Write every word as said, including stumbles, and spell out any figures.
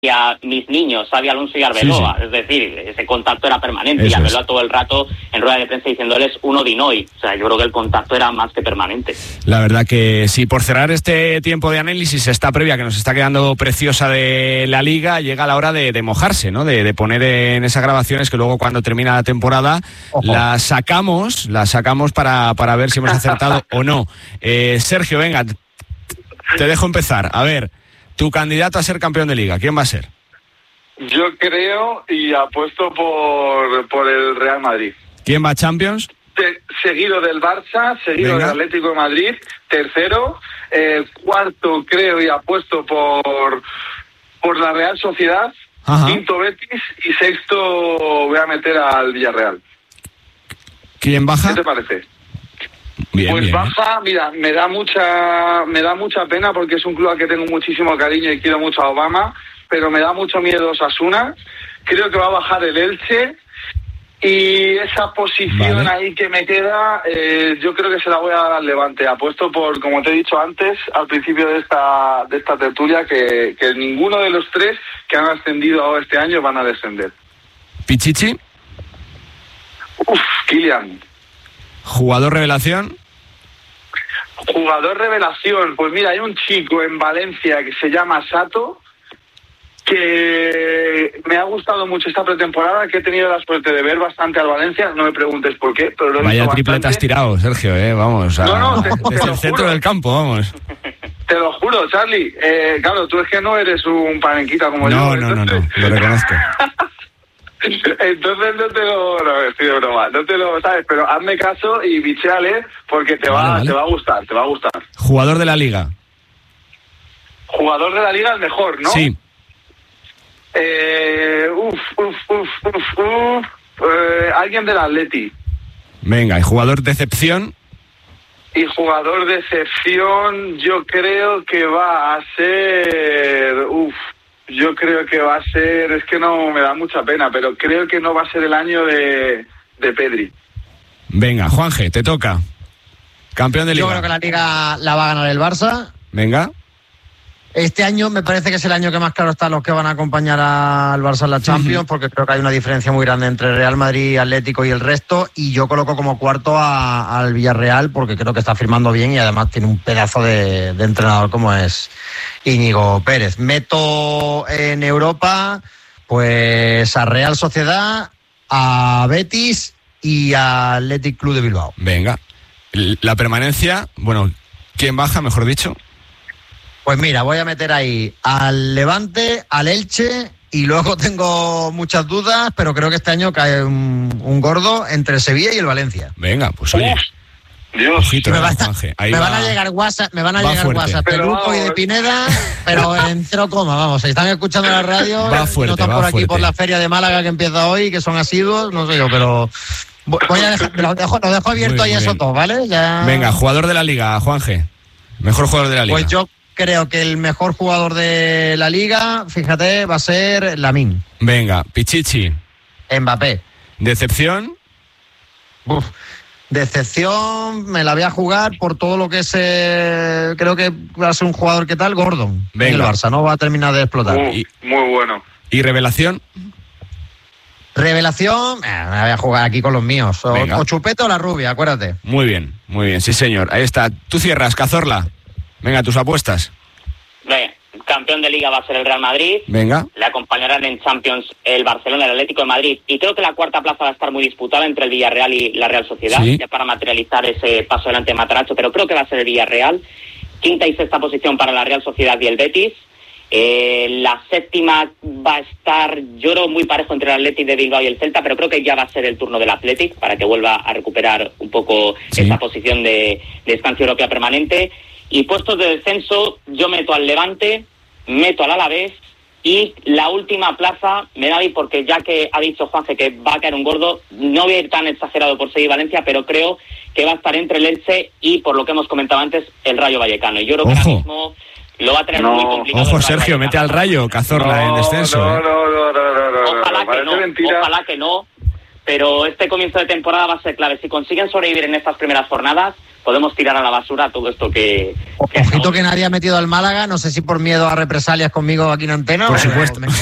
a mis niños, Xabi Alonso y Arbeloa, sí, sí. Es decir, ese contacto era permanente. Eso y Arbeloa es. Todo el rato en rueda de prensa diciéndoles uno di noi. O sea, yo creo que el contacto era más que permanente. La verdad que sí, por cerrar este tiempo de análisis, esta previa que nos está quedando preciosa de la Liga, llega la hora de, de mojarse, ¿no? De, de poner en esas grabaciones que luego cuando termina la temporada Ojo. las sacamos, las sacamos para, para ver si hemos acertado o no. Eh, Sergio, venga, te dejo empezar. A ver, tu candidato a ser campeón de Liga, ¿quién va a ser? Yo creo y apuesto por, por el Real Madrid. ¿Quién va a Champions? De, seguido del Barça, seguido Venga. del Atlético de Madrid, tercero. Eh, cuarto creo y apuesto por, por la Real Sociedad. Ajá. Quinto Betis y sexto voy a meter al Villarreal. ¿Quién baja? ¿Qué te parece? Bien, pues bien. baja, mira, me da mucha me da mucha pena porque es un club al que tengo muchísimo cariño y quiero mucho a Obama, pero me da mucho miedo Osasuna. Creo que va a bajar el Elche y esa posición vale. ahí que me queda, eh, yo creo que se la voy a dar al Levante. Apuesto por, como te he dicho antes, al principio de esta de esta tertulia, que, que ninguno de los tres que han ascendido este año van a descender. ¿Pichichi? Uf, Kylian. ¿Jugador revelación? Jugador revelación, pues mira, hay un chico en Valencia que se llama Sato, que me ha gustado mucho esta pretemporada, que he tenido la suerte de ver bastante al Valencia, no me preguntes por qué, pero lo he Vaya visto tripleta has tirado, Sergio, eh, vamos, a, no, no, te, desde te el centro juro. del campo, vamos. Te lo juro, Charlie, eh, claro, tú es que no eres un panenquita como no, yo. No, no, no, no, lo reconozco. Entonces no te lo... No, estoy de broma, no te lo sabes, pero hazme caso y bicheale porque te va, vale, vale. te va a gustar, te va a gustar. Jugador de la Liga. Jugador de la Liga el mejor, ¿no? Sí. Eh, uf, uf, uf, uf, uf. Eh, alguien del Atleti. Venga, ¿y jugador de excepción? Y jugador de excepción yo creo que va a ser... Uf, yo creo que va a ser... Es que no me da mucha pena, pero creo que no va a ser el año de, de Pedri. Venga, Juanje, te toca. Campeón de Liga. Yo creo que la Liga la va a ganar el Barça. Venga. Este año me parece que es el año que más claro están los que van a acompañar al Barça en la Champions, uh-huh. porque creo que hay una diferencia muy grande entre Real Madrid, Atlético y el resto, y yo coloco como cuarto a, al Villarreal porque creo que está firmando bien y además tiene un pedazo de, de entrenador como es Íñigo Pérez. Meto en Europa pues a Real Sociedad, a Betis y a Athletic Club de Bilbao. Venga, la permanencia, bueno, ¿quién baja, mejor dicho? Pues mira, voy a meter ahí al Levante, al Elche y luego tengo muchas dudas, pero creo que este año cae un, un gordo entre el Sevilla y el Valencia. Venga, pues oye. Dios, ojito, me, eh, va, Ahí me va, van a llegar WhatsApp, me van a llegar fuerte. WhatsApp de Pero Luco vamos. y de Pineda, pero en cero coma, vamos, si están escuchando la radio, va fuerte, no están va por aquí fuerte. por la feria de Málaga que empieza hoy, que son asiduos, no sé yo, pero voy a dejar, lo dejo, lo dejo abierto Muy, ahí muy eso bien. todo, ¿vale? Ya... Venga, jugador de la Liga, Juanje. Mejor jugador de la Liga. Pues yo creo que el mejor jugador de la Liga, fíjate, va a ser Lamine. Venga, Pichichi. Mbappé. Decepción. Uf. Decepción, me la voy a jugar por todo lo que es. Eh, creo que va a ser un jugador que tal, Gordon. Venga. En el Barça, no va a terminar de explotar. Uh, Y- muy bueno. ¿Y revelación? Revelación, eh, me la voy a jugar aquí con los míos. O, Venga. o Chupete o la rubia, acuérdate. Muy bien, muy bien, sí señor. Ahí está. Tú cierras, Cazorla. Venga, tus apuestas. Venga, campeón de Liga va a ser el Real Madrid. Venga. Le acompañarán en Champions el Barcelona y el Atlético de Madrid. Y creo que la cuarta plaza va a estar muy disputada entre el Villarreal y la Real Sociedad, Sí. ya para materializar ese paso delante de Mataracho, pero creo que va a ser el Villarreal. Quinta y sexta posición para la Real Sociedad y el Betis. Eh, la séptima va a estar, yo creo, muy parejo entre el Athletic de Bilbao y el Celta, pero creo que ya va a ser el turno del Athletic para que vuelva a recuperar un poco Sí. esa posición de, de estancia europea permanente. Y puestos de descenso, yo meto al Levante, meto al Alavés y la última plaza me da ahí porque ya que ha dicho Juanje que va a caer un gordo, no voy a ir tan exagerado por seguir Valencia, pero creo que va a estar entre el Elche y, por lo que hemos comentado antes, el Rayo Vallecano. Y yo creo que Ojo. ahora mismo lo va a tener No. muy complicado. Ojo, el Rayo Sergio, mete Vallecano. al Rayo, Cazorla en descenso. No, ¿eh? no, no, no, no, no, no, Ojalá no, que parece no, mentira. ojalá que no. pero este comienzo de temporada va a ser clave. Si consiguen sobrevivir en estas primeras jornadas, podemos tirar a la basura todo esto que... que Ojito no. que nadie ha metido al Málaga, no sé si por miedo a represalias conmigo aquí en Antena. Por supuesto.